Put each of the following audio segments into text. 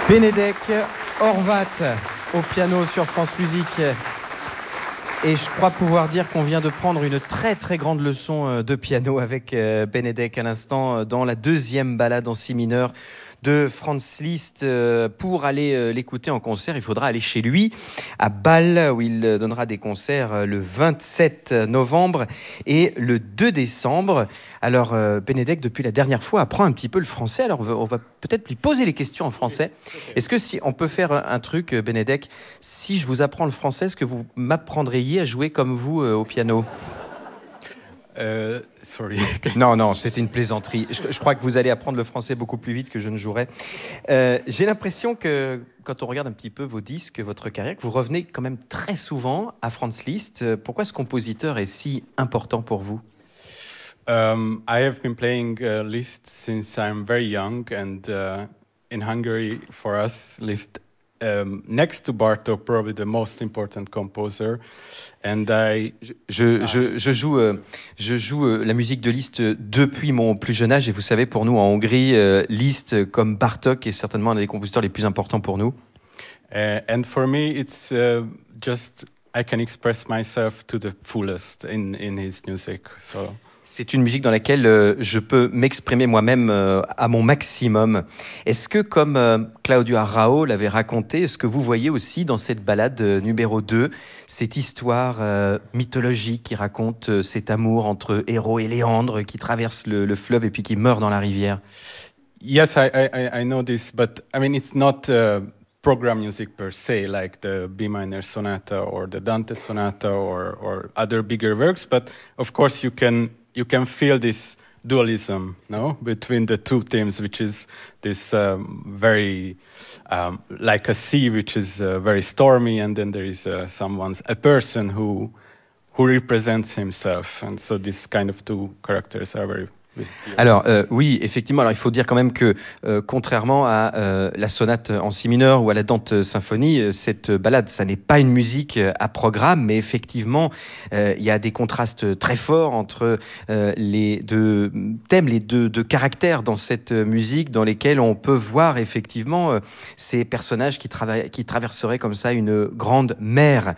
Benedek Horvat au piano sur France Musique. Et je crois pouvoir dire qu'on vient de prendre une très très grande leçon de piano avec Benedek à l'instant dans la deuxième balade en si mineur de Franz Liszt. Pour aller l'écouter en concert, il faudra aller chez lui à Bâle où il donnera des concerts le 27 novembre et le 2 décembre. Alors Benedek, depuis la dernière fois, apprend un petit peu le français. Alors on va peut-être lui poser les questions en français. Est-ce que si on peut faire un truc, Benedek, si je vous apprends le français, est-ce que vous m'apprendriez à jouer comme vous au piano ? Sorry. Non, c'était une plaisanterie. Je crois que vous allez apprendre le français beaucoup plus vite que je ne jouerai. J'ai l'impression que quand on regarde un petit peu vos disques, votre carrière, que vous revenez quand même très souvent à Franz Liszt. Pourquoi ce compositeur est si important pour vous ? I have been playing Liszt since I'm very young, and in Hungary, for us, Liszt, next to Bartók, probably the most important composer. And je joue la musique de Liszt depuis mon plus jeune âge, et vous savez, pour nous en Hongrie, Liszt comme Bartók est certainement un des compositeurs les plus importants pour nous. And for me, it's just I can express myself to the fullest in his music. So. C'est une musique dans laquelle je peux m'exprimer moi-même à mon maximum. Est-ce que, comme Claudio Arrau l'avait raconté, est-ce que vous voyez aussi dans cette balade numéro 2 cette histoire mythologique qui raconte cet amour entre Héros et Léandre qui traverse le fleuve et puis qui meurt dans la rivière? Yes, I know this, but I mean it's not program music per se, like the B minor sonata or the Dante sonata or other bigger works, but of course you can feel this dualism, no, between the two themes, which is this very like a sea, which is very stormy, and then there is a person who represents himself, and so this kind of two characters are very. Alors oui, effectivement. Alors il faut dire quand même que contrairement à la sonate en si mineur ou à la Dante symphonie, cette balade, ça n'est pas une musique à programme, mais effectivement, il y a des contrastes très forts entre les deux thèmes, les deux caractères dans cette musique, dans lesquels on peut voir effectivement ces personnages qui traverseraient comme ça une grande mer.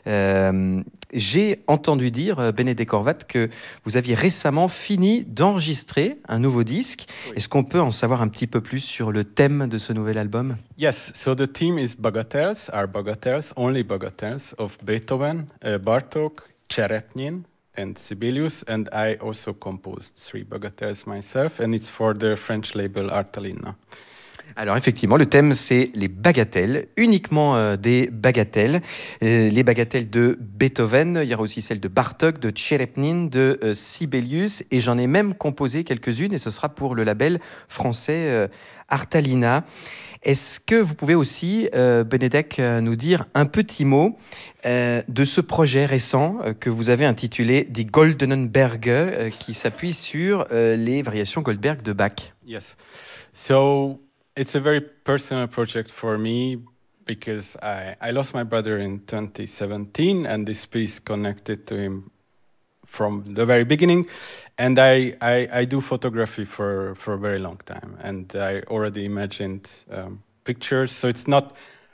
J'ai entendu dire, Benedek Horvat, que vous aviez récemment fini d'enregistrer un nouveau disque. Oui. Est-ce qu'on peut en savoir un petit peu plus sur le thème de ce nouvel album? Yes, so the theme is Bagatelles, only Bagatelles of Beethoven, Bartók, Cserepnyin, and Sibelius, and I also composed 3 Bagatelles myself, and it's for the French label Artalina. Alors effectivement, le thème, c'est les bagatelles, uniquement des bagatelles. Les bagatelles de Beethoven, il y aura aussi celles de Bartók, de Cserepnyin, de Sibelius, et j'en ai même composé quelques-unes, et ce sera pour le label français Artalina. Est-ce que vous pouvez aussi, Benedek, nous dire un petit mot de ce projet récent que vous avez intitulé Die Goldenen Berge, qui s'appuie sur les variations Goldberg de Bach? Yes, so it's a very personal project for me because I lost my brother in 2017, and this piece connected to him from the very beginning. And I do photography for a very long time, and I already imagined pictures. So it's not.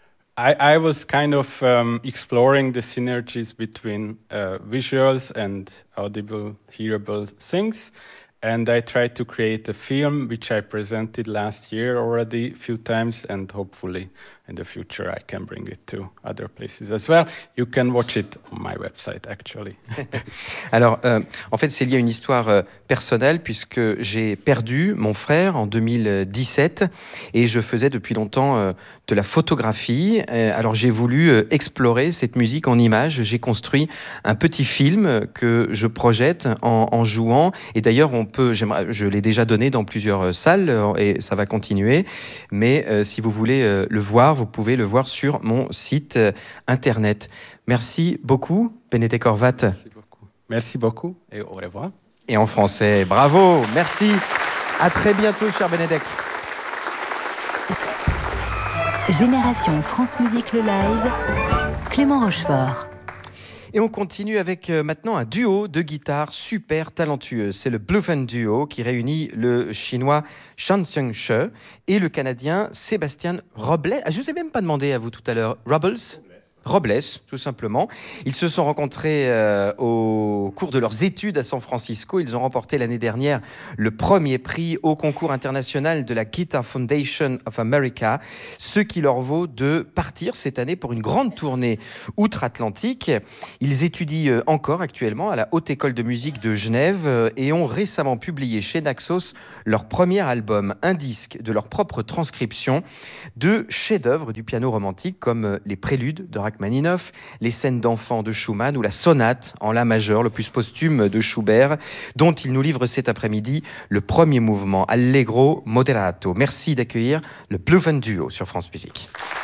I was kind of exploring the synergies between visuals and audible, hearable things. And I tried to create a film which I presented last year already a few times, and hopefully in the future I can bring it to other places as well. You can watch it on my website actually. Alors, en fait, c'est lié à une histoire personnelle puisque j'ai perdu mon frère en 2017 et je faisais depuis longtemps de la photographie. Alors, j'ai voulu explorer cette musique en images. J'ai construit un petit film que je projette en jouant. Et d'ailleurs, je l'ai déjà donné dans plusieurs salles et ça va continuer. Mais si vous voulez le voir, vous pouvez le voir sur mon site internet. Merci beaucoup, Benedek Horvat. Merci beaucoup et au revoir. Et en français, bravo, merci. À très bientôt, cher Benedek. Génération France Musique le live, Clément Rochefort. Et on continue avec maintenant un duo de guitare super talentueux. C'est le Bluffen Duo qui réunit le chinois Shan Seung-she et le canadien Sébastien Robles. Ah, je ne vous ai même pas demandé à vous tout à l'heure. Robles, tout simplement. Ils se sont rencontrés au cours de leurs études à San Francisco. Ils ont remporté l'année dernière le premier prix au concours international de la Guitar Foundation of America, ce qui leur vaut de partir cette année pour une grande tournée outre-Atlantique. Ils étudient encore actuellement à la Haute École de musique de Genève et ont récemment publié chez Naxos leur premier album, un disque de leur propre transcription de chefs-d'œuvre du piano romantique comme les préludes de Rachmaninoff, les scènes d'enfants de Schumann ou la sonate en la majeure, l'opus posthume de Schubert, dont il nous livre cet après-midi le premier mouvement Allegro Moderato. Merci d'accueillir le Bluffen Duo sur France Musique.